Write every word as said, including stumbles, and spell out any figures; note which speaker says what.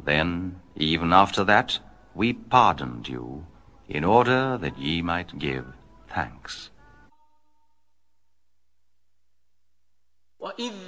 Speaker 1: Then, even after that, we pardoned you, in order that ye might give thanks.